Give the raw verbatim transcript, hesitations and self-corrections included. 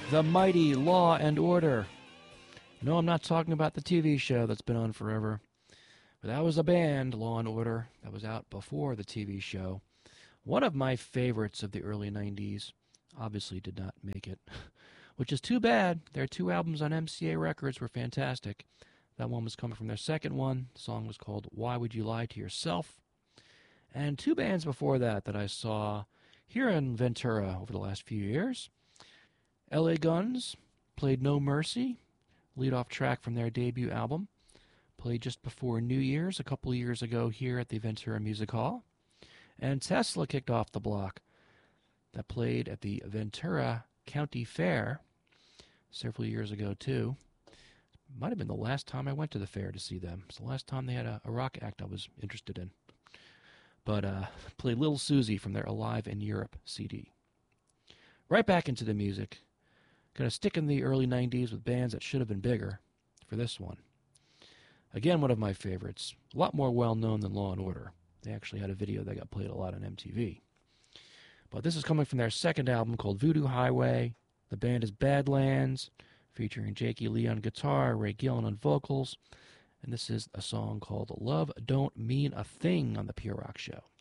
The mighty Law and Order. No, I'm not talking about the T V show that's been on forever. But that was a band, Law and Order, that was out before the T V show. One of my favorites of the early nineties. Obviously did not make it. Which is too bad. Their two albums on M C A Records were fantastic. That one was coming from their second one. The song was called Why Would You Lie to Yourself? And two bands before that that I saw here in Ventura over the last few years. L A Guns played No Mercy, lead-off track from their debut album. Played just before New Year's a couple of years ago here at the Ventura Music Hall. And Tesla kicked off the block. That played at the Ventura County Fair several years ago, too. Might have been the last time I went to the fair to see them. It's the last time they had a, a rock act I was interested in. But uh, played Little Susie from their Alive in Europe C D. Right back into the music. Gonna stick in the early nineties with bands that should have been bigger for this one. Again, one of my favorites. A lot more well-known than Law and Order. They actually had a video that got played a lot on M T V. But this is coming from their second album called Voodoo Highway. The band is Badlands, featuring Jakey Lee on guitar, Ray Gillen on vocals. And this is a song called Love Don't Mean a Thing on the Pure Rock Show.